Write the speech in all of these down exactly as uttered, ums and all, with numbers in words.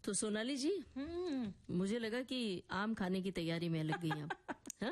तो सोनाली जी, मुझे लगा कि आम खाने की तैयारी में लग गई आप।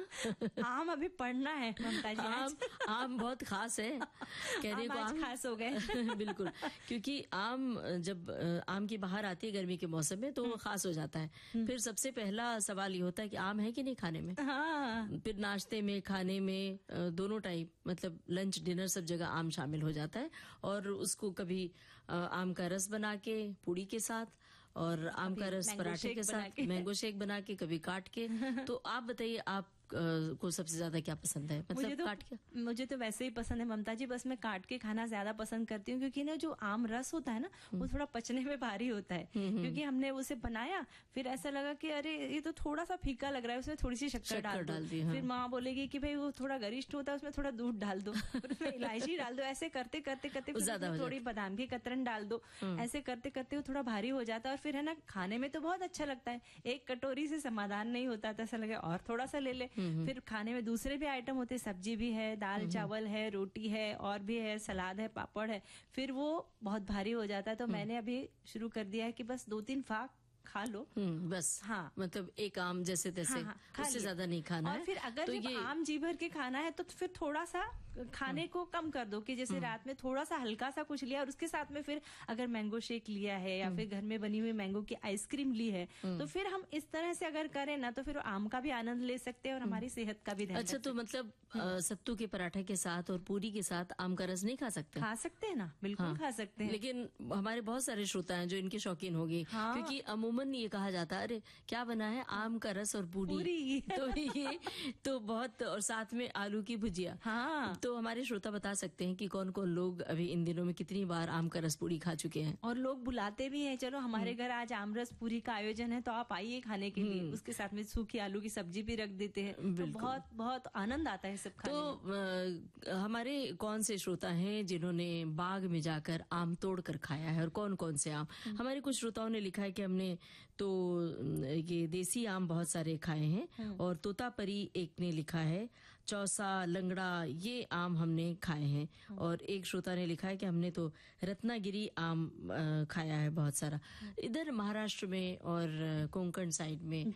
आम अभी पढ़ना है ममता जी। आम आम बहुत खास है, कहने को आम खास हो गए। बिल्कुल, क्योंकि आम जब आम की बाहर आती है गर्मी के मौसम में तो वो खास हो जाता है। फिर सबसे पहला सवाल ये होता है कि आम है कि नहीं खाने में। हाँ। फिर नाश्ते में, खाने में, दोनों टाइम, मतलब लंच डिनर सब जगह आम शामिल हो जाता है। और उसको कभी आम का रस बना के पूड़ी के साथ, और आम का रस पराठे के साथ, मैंगो शेक बना के, कभी काट के। तो आप बताइए, आप को सबसे ज्यादा क्या पसंद है? मतलब मुझे तो, काट के? मुझे तो वैसे ही पसंद है ममता जी, बस मैं काट के खाना ज्यादा पसंद करती हूँ, क्योंकि ना जो आम रस होता है ना वो थोड़ा पचने में भारी होता है। क्योंकि हमने उसे बनाया, फिर ऐसा लगा कि अरे ये तो थोड़ा सा फीका लग रहा है, उसमें थोड़ी सी शक्कर डाल दो। हाँ। फिर माँ बोलेगी कि भाई वो थोड़ा गरिष्ठ होता है, उसमें थोड़ा दूध डाल दो, उसमें इलायची डाल दो। ऐसे करते करते करते थोड़ी बादाम की कतरन डाल दो। ऐसे करते करते वो थोड़ा भारी हो जाता है, और फिर है ना खाने में तो बहुत अच्छा लगता है। एक कटोरी से समाधान नहीं होता, ऐसा लगे और थोड़ा सा ले ले। फिर खाने में दूसरे भी आइटम होते हैं, सब्जी भी है, दाल चावल है, रोटी है, और भी है, सलाद है, पापड़ है, फिर वो बहुत भारी हो जाता है। तो मैंने अभी शुरू कर दिया है कि बस दो तीन फाक खा लो बस। हाँ, मतलब एक आम जैसे तैसे, हाँ, हाँ, उससे ज्यादा नहीं खाना और है। फिर अगर तो जब ये आम जी भर के खाना है तो फिर थोड़ा सा खाने को कम कर दो, कि जैसे रात में थोड़ा सा हल्का सा कुछ लिया, और उसके साथ में फिर अगर मैंगो शेक लिया है, या फिर घर में बनी हुई मैंगो की आइसक्रीम ली है, तो फिर हम इस तरह से अगर करें ना, तो फिर आम का भी आनंद ले सकते हैं और हमारी सेहत का भी ध्यान। अच्छा, तो मतलब सत्तू के पराठे के साथ और पूरी के साथ आम का रस नहीं खा सकते? खा सकते हैं ना, बिल्कुल हाँ, खा सकते हैं। लेकिन हमारे बहुत सारे श्रोता हैं जो इनके शौकीन हो गए। हाँ। क्योंकि अमूमन ये कहा जाता है, अरे क्या बना है, आम का रस और पूरी, पूरी। तो ये तो बहुत, और साथ में आलू की भुजिया। हाँ। तो हमारे श्रोता बता सकते हैं कि कौन कौन लोग अभी इन दिनों में कितनी बार आम का रस पूरी खा चुके हैं। और लोग बुलाते भी हैं, चलो हमारे घर आज आम रस पूरी का आयोजन है तो आप आइए खाने के लिए। उसके साथ में सूखी आलू की सब्जी भी रख देते हैं, तो बहुत बहुत आनंद आता है सब खाने तो में। हमारे कौन से श्रोता हैं जिन्होंने बाग में जाकर आम तोड़ कर खाया है, और कौन कौन से आम? हमारे कुछ श्रोताओं ने लिखा है कि हमने तो ये देसी आम बहुत सारे खाए हैं, और तोतापरी एक ने लिखा है, चौसा, लंगड़ा, ये आम हमने खाए हैं। और एक श्रोता ने लिखा है कि हमने तो रत्नागिरी आम खाया है बहुत सारा। इधर महाराष्ट्र में और कोंकण साइड में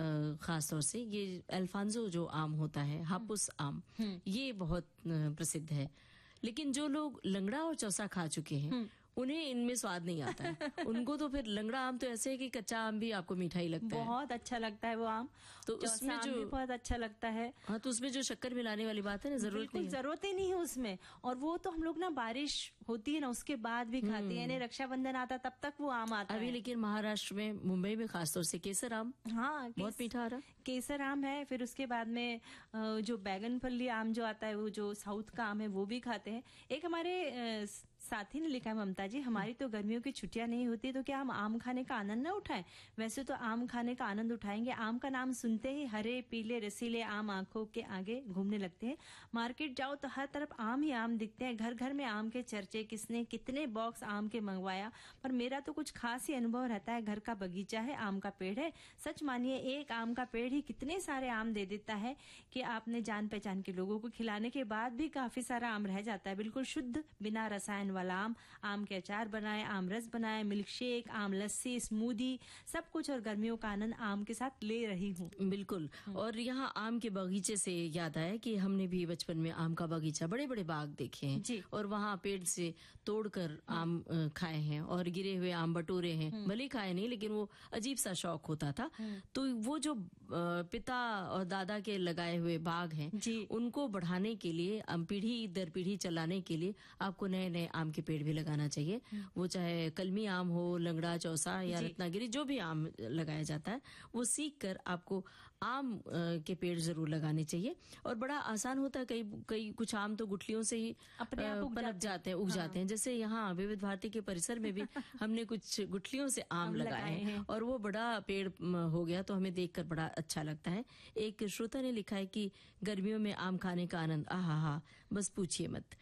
खास तौर से ये अल्फांजो जो आम होता है, हापुस आम, ये बहुत प्रसिद्ध है। लेकिन जो लोग लंगड़ा और चौसा खा चुके हैं उन्हें इनमें स्वाद नहीं आता है। उनको तो फिर लंगड़ा आम तो ऐसे है कि कच्चा आम भी आपको मीठा ही लगता है, बहुत अच्छा लगता है वो आम। तो उसमें जो भी बहुत अच्छा लगता है। हाँ, तो उसमें जो शक्कर मिलाने वाली बात है ना, जरूरत नहीं है, जरूरत ही नहीं है उसमें। और वो तो हम लोग ना बारिश होती है ना उसके बाद भी खाते हैं, यानी रक्षाबंधन आता तब तक वो आम आता अभी है। लेकिन महाराष्ट्र में, मुंबई में खासतौर से केसर आम, हाँ, बहुत मीठा आ रहा, केसर आम है। फिर उसके बाद में जो बैगन फली आम जो आता है, वो जो साउथ का आम है, वो भी खाते हैं। एक हमारे साथी ने लिखा है, ममता जी, हमारी तो गर्मियों की छुट्टियां नहीं होती तो क्या हम आम खाने का आनंद न उठाएं? वैसे तो आम खाने का आनंद उठाएंगे। आम का नाम सुनते ही हरे पीले रसीले आम आंखों के आगे घूमने लगते हैं। मार्केट जाओ तो हर तरफ आम ही आम दिखते हैं। घर घर में आम के चर्चे, किसने कितने बॉक्स आम के मंगवाया। पर मेरा तो कुछ खास ही अनुभव रहता है। घर का बगीचा है, आम का पेड़ है। सच मानिए एक आम का पेड़ ही कितने सारे आम दे देता है कि आपने जान पहचान के लोगों को खिलाने के बाद भी काफी सारा आम रह जाता है। बिल्कुल शुद्ध, बिना रसायन वाला आम। आम के अचार बनाए, आम रस बनाए, मिल्क शेक, आम लस्सी, स्मूदी, सब कुछ। और गर्मियों का आनंद आम के साथ ले रही हूँ। बिल्कुल। और यहाँ आम के बगीचे से याद आया कि हमने भी बचपन में आम का बगीचा, बड़े बड़े बाग देखे हैं, और वहाँ पेड़ से तोड़कर आम खाए हैं, और गिरे हुए आम बटोरे हैं। भले खाए नहीं, लेकिन वो अजीब सा शौक होता था। तो वो जो पिता और दादा के लगाए हुए बाग हैं, उनको बढ़ाने के लिए, पीढ़ी दर पीढ़ी चलाने के लिए आपको नए नए आम के पेड़ भी लगाना चाहिए। वो चाहे कलमी आम हो, लंगड़ा, चौसा या रत्नागिरी, जो भी आम लगाया जाता है, वो सीख कर आपको आम के पेड़ जरूर लगाने चाहिए। और बड़ा आसान होता है। कई कई कुछ आम तो गुठलियों से ही पनप जाते हैं, उग हाँ। जाते हैं। जैसे यहाँ विविध भारती के परिसर में भी हमने कुछ गुठलियों से आम लगाए हैं, और वो बड़ा पेड़ हो गया, तो हमें देखकर बड़ा अच्छा लगता है। एक श्रोता ने लिखा है कि गर्मियों में आम खाने का आनंद, आहा हा, बस पूछिए मत।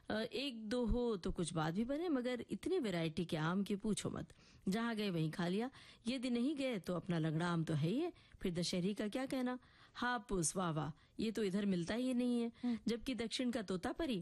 एक दो हो तो कुछ बात भी बने, मगर इतनी वैरायटी के आम की पूछो मत। जहाँ गए वहीं खा लिया। यदि नहीं गए तो अपना लंगड़ा आम तो है ही है, फिर दशहरी का क्या कहना। हापुस, वाह वाह, ये तो इधर मिलता ही नहीं है। जबकि दक्षिण का तोतापरी